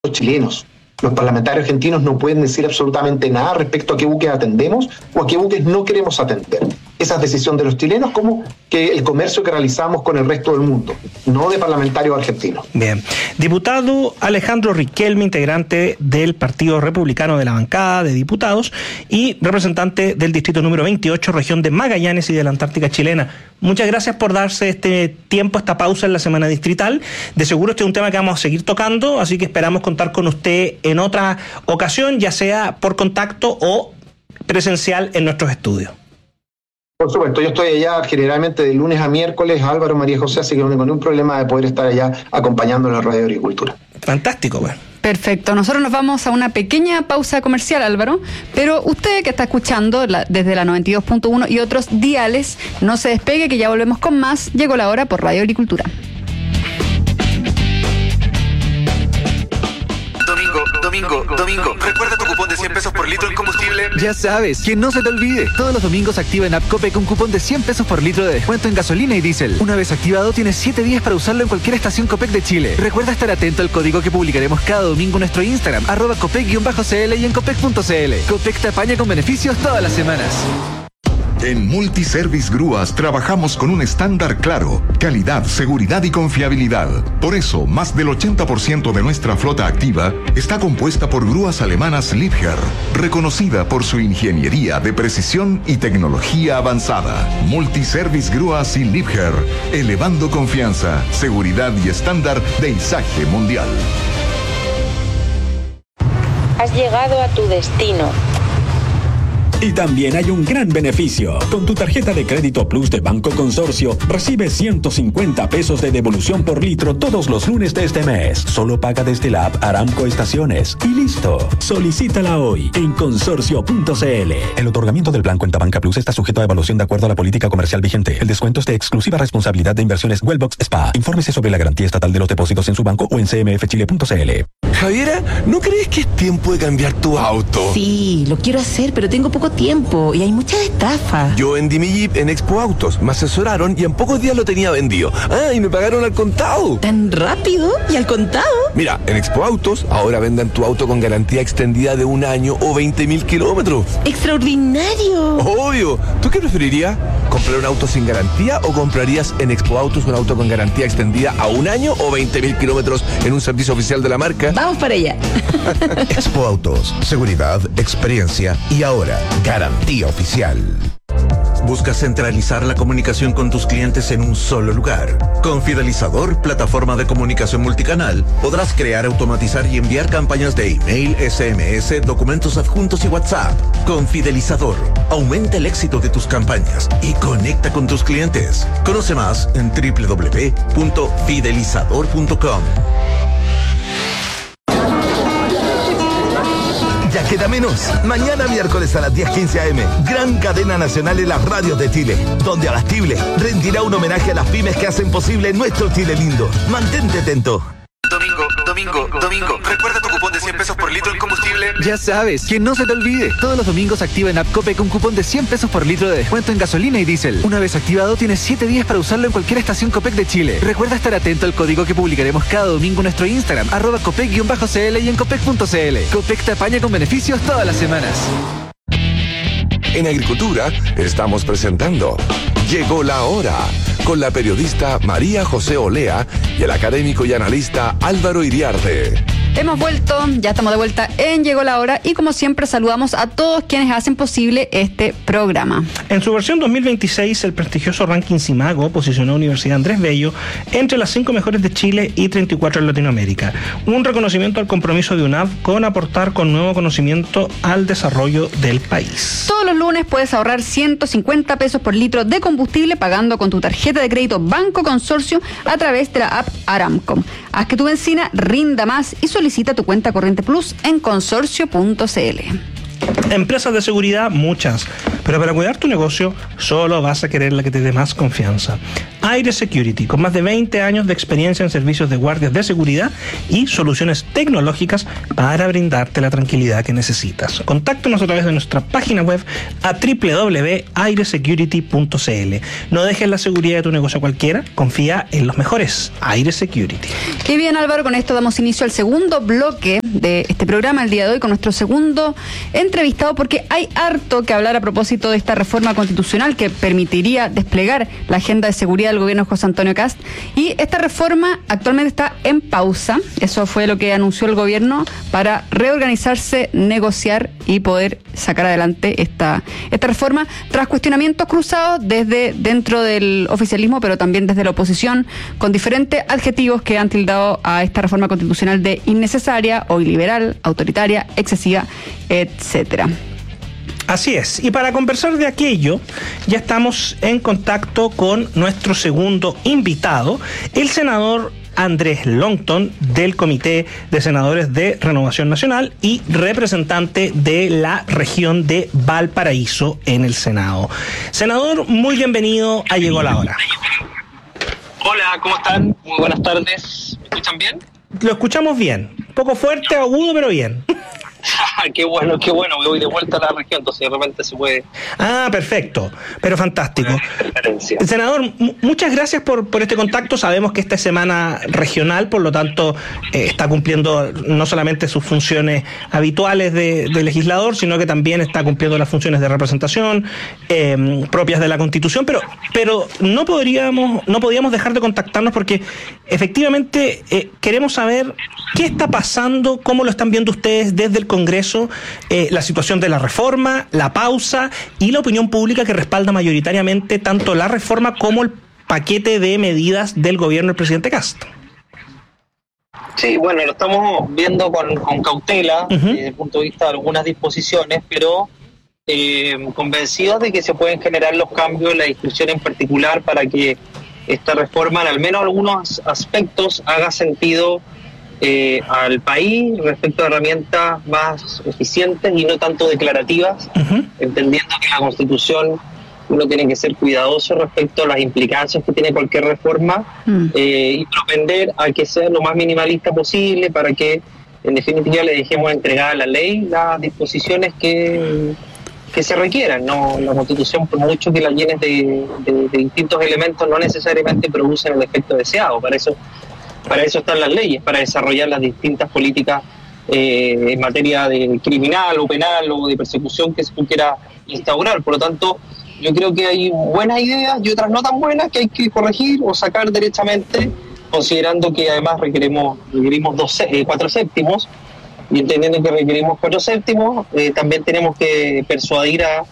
chilenos. Los parlamentarios argentinos no pueden decir absolutamente nada respecto a qué buques atendemos o a qué buques no queremos atender. Esa es decisión de los chilenos, como que el comercio que realizamos con el resto del mundo, no de parlamentarios argentinos. Bien. Diputado Alejandro Riquelme, integrante del Partido Republicano de la bancada de diputados y representante del distrito número 28, región de Magallanes y de la Antártica chilena. Muchas gracias por darse este tiempo, esta pausa en la semana distrital. De seguro este es un tema que vamos a seguir tocando, así que esperamos contar con usted en otra ocasión, ya sea por contacto o presencial en nuestros estudios. Por supuesto, yo estoy allá generalmente de lunes a miércoles, Álvaro, María José, así que no tengo ningún problema de poder estar allá acompañando en la Radio de Agricultura. Fantástico, güey. Perfecto, nosotros nos vamos a una pequeña pausa comercial, Álvaro, pero usted que está escuchando desde la 92.1 y otros diales, no se despegue que ya volvemos con más. Llegó la hora por Radio Agricultura. Domingo, recuerda tu cupón de 100 pesos por litro en combustible. Ya sabes, que no se te olvide. Todos los domingos activa en App Copec un cupón de 100 pesos por litro de descuento en gasolina y diésel. Una vez activado, tienes 7 días para usarlo en cualquier estación Copec de Chile. Recuerda estar atento al código que publicaremos cada domingo en nuestro Instagram, @Copec_CL y en Copec.cl. Copec te apaña con beneficios todas las semanas. En Multiservice Grúas trabajamos con un estándar claro: calidad, seguridad y confiabilidad. Por eso, más del 80% de nuestra flota activa está compuesta por grúas alemanas Liebherr, reconocida por su ingeniería de precisión y tecnología avanzada. Multiservice Grúas y Liebherr, elevando confianza, seguridad y estándar de izaje mundial. Has llegado a tu destino. Y también hay un gran beneficio. Con tu tarjeta de crédito Plus de Banco Consorcio, recibes 150 pesos de devolución por litro todos los lunes de este mes. Solo paga desde la app Aramco Estaciones. Y listo. Solicítala hoy en consorcio.cl. El otorgamiento del plan Cuenta Banca Plus está sujeto a evaluación de acuerdo a la política comercial vigente. El descuento es de exclusiva responsabilidad de Inversiones Wellbox SPA. Infórmese sobre la garantía estatal de los depósitos en su banco o en cmfchile.cl. Javiera, ¿no crees que es tiempo de cambiar tu auto? Sí, lo quiero hacer, pero tengo poco tiempo y hay muchas estafas. Yo vendí mi Jeep en Expo Autos, me asesoraron y en pocos días lo tenía vendido. Y me pagaron al contado. ¿Tan rápido? ¿Y al contado? Mira, en Expo Autos ahora vendan tu auto con garantía extendida de 1 año o 20.000 kilómetros. ¡Extraordinario! Obvio. ¿Tú qué preferirías? ¿Comprar un auto sin garantía o comprarías en Expo Autos un auto con garantía extendida a 1 año o 20.000 kilómetros en un servicio oficial de la marca? Vamos para allá. Expo Autos, seguridad, experiencia y ahora garantía oficial. ¿Buscas centralizar la comunicación con tus clientes en un solo lugar? Con Fidelizador, plataforma de comunicación multicanal, podrás crear, automatizar y enviar campañas de email, SMS, documentos adjuntos y WhatsApp. Con Fidelizador, aumenta el éxito de tus campañas y conecta con tus clientes. Conoce más en www.fidelizador.com. Ya queda menos. Mañana miércoles a las 10:15 am, gran cadena nacional en las radios de Chile, donde Abastible rendirá un homenaje a las pymes que hacen posible nuestro Chile lindo. Mantente atento. Domingo, recuerda tu cupón de 100 pesos por litro en combustible. Ya sabes, que no se te olvide. Todos los domingos activa en App Copec un cupón de 100 pesos por litro de descuento en gasolina y diésel. Una vez activado, tienes 7 días para usarlo en cualquier estación Copec de Chile. Recuerda estar atento al código que publicaremos cada domingo en nuestro Instagram, @Copec_CL y en Copec.cl. Copec te apaña con beneficios todas las semanas. En Agricultura estamos presentando Llegó la Hora, con la periodista María José Olea y el académico y analista Álvaro Iriarte. Hemos vuelto, ya estamos de vuelta en Llegó la Hora y como siempre saludamos a todos quienes hacen posible este programa. En su versión 2026, el prestigioso ranking Simago posicionó a Universidad Andrés Bello entre las 5 mejores de Chile y 34 en Latinoamérica. Un reconocimiento al compromiso de UNAV con aportar con nuevo conocimiento al desarrollo del país. Todos los lunes puedes ahorrar 150 pesos por litro de combustible pagando con tu tarjeta de crédito Banco Consorcio a través de la app Aramco. Haz que tu benzina rinda más y solicita tu cuenta Corriente Plus en consorcio.cl. Empresas de seguridad, muchas, pero para cuidar tu negocio solo vas a querer la que te dé más confianza. Aire Security, con más de 20 años de experiencia en servicios de guardias de seguridad y soluciones tecnológicas para brindarte la tranquilidad que necesitas. Contáctanos a través de nuestra página web a www.airesecurity.cl. No dejes la seguridad de tu negocio a cualquiera, confía en los mejores. Aire Security. Qué bien, Álvaro, con esto damos inicio al segundo bloque de este programa el día de hoy con nuestro segundo entrevistado, porque hay harto que hablar a propósito de esta reforma constitucional que permitiría desplegar la agenda de seguridad del gobierno de José Antonio Kast, y esta reforma actualmente está en pausa. Eso fue lo que anunció el gobierno para reorganizarse, negociar y poder sacar adelante esta reforma tras cuestionamientos cruzados desde dentro del oficialismo, pero también desde la oposición, con diferentes adjetivos que han tildado a esta reforma constitucional de innecesaria o iliberal, autoritaria, excesiva, etcétera. Así es, y para conversar de aquello, ya estamos en contacto con nuestro segundo invitado, el senador Andrés Longton, del Comité de Senadores de Renovación Nacional y representante de la región de Valparaíso en el Senado. Senador, muy bienvenido a Llegó la Hora. Hola, ¿cómo están? Muy buenas tardes. ¿Me escuchan bien? Lo escuchamos bien, un poco fuerte, agudo, pero bien. Qué bueno, me voy de vuelta a la región, entonces de repente se puede... Ah, perfecto, pero fantástico. Senador, muchas gracias por este contacto. Sabemos que esta es semana regional, por lo tanto está cumpliendo no solamente sus funciones habituales de legislador, sino que también está cumpliendo las funciones de representación propias de la Constitución, pero no podíamos dejar de contactarnos porque efectivamente queremos saber qué está pasando, cómo lo están viendo ustedes desde el Congreso, la situación de la reforma, la pausa y la opinión pública que respalda mayoritariamente tanto la reforma como el paquete de medidas del gobierno del presidente Kast. Sí, bueno, lo estamos viendo con cautela desde el punto de vista de algunas disposiciones, pero convencidos de que se pueden generar los cambios en la discusión en particular para que esta reforma, en al menos algunos aspectos, haga sentido al país respecto a herramientas más eficientes y no tanto declarativas, entendiendo que la Constitución uno tiene que ser cuidadoso respecto a las implicancias que tiene cualquier reforma y propender a que sea lo más minimalista posible para que en definitiva le dejemos entregar a la ley las disposiciones que se requieran. No, la Constitución, por mucho que la llenes de distintos elementos, no necesariamente producen el efecto deseado. Para eso están las leyes, para desarrollar las distintas políticas en materia de criminal o penal o de persecución que se quiera instaurar. Por lo tanto, yo creo que hay buenas ideas y otras no tan buenas que hay que corregir o sacar derechamente, considerando que además requerimos 4 séptimos, y entendiendo que requerimos 4 séptimos, también tenemos que persuadir a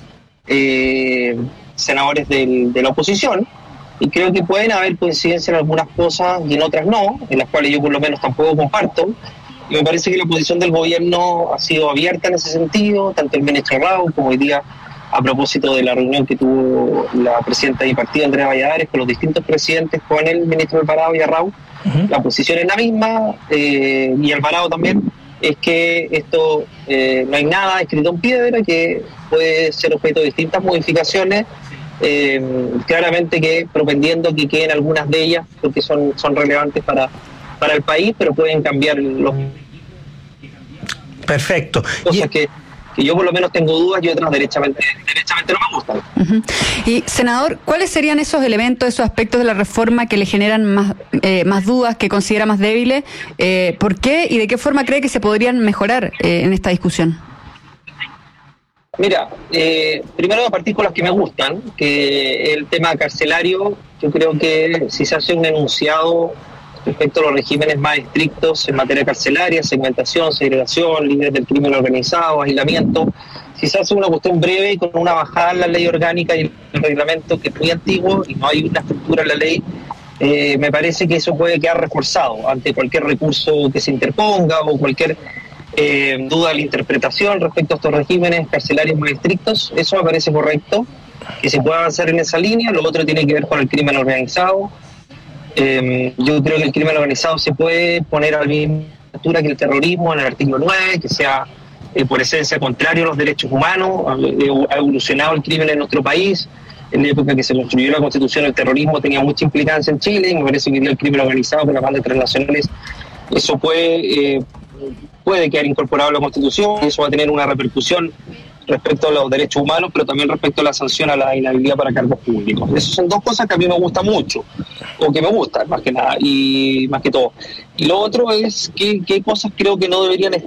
senadores de la oposición. Y creo que pueden haber coincidencias en algunas cosas y en otras no, en las cuales yo por lo menos tampoco comparto. Y me parece que la posición del gobierno ha sido abierta en ese sentido, tanto el ministro Raúl como hoy día a propósito de la reunión que tuvo la presidenta de mi partido, Andrea Valladares, con los distintos presidentes, con el ministro Alvarado y Arrau. La posición es la misma, y Alvarado también, es que esto no hay nada escrito en piedra, que puede ser objeto de distintas modificaciones, claramente que propendiendo que queden algunas de ellas porque son relevantes para el país, pero pueden cambiar los... Perfecto. Cosas que yo por lo menos tengo dudas y otras derechamente no me gustan. Y, senador, ¿cuáles serían esos elementos, esos aspectos de la reforma que le generan más dudas, que considera más débiles? ¿Por qué y de qué forma cree que se podrían mejorar en esta discusión? Mira, primero voy a partir con las que me gustan, que el tema carcelario. Yo creo que si se hace un enunciado respecto a los regímenes más estrictos en materia carcelaria, segmentación, segregación, líderes del crimen organizado, aislamiento, si se hace una cuestión breve y con una bajada en la ley orgánica y el reglamento que es muy antiguo y no hay una estructura en la ley, me parece que eso puede quedar reforzado ante cualquier recurso que se interponga o cualquier duda de la interpretación respecto a estos regímenes carcelarios muy estrictos. Eso me parece correcto, que se pueda avanzar en esa línea. Lo otro tiene que ver con el crimen organizado. Yo creo que el crimen organizado se puede poner a la misma altura que el terrorismo en el artículo 9, que sea por esencia contrario a los derechos humanos. Ha evolucionado el crimen en nuestro país. En la época que se construyó la Constitución, el terrorismo tenía mucha implicancia en Chile, y me parece que el crimen organizado con las bandas transnacionales, eso puede quedar incorporado a la Constitución, y eso va a tener una repercusión respecto a los derechos humanos, pero también respecto a la sanción a la inhabilidad para cargos públicos. Esas son dos cosas que a mí me gustan mucho, o que me gustan más que nada, y más que todo. Y lo otro es que cosas creo que no deberían estar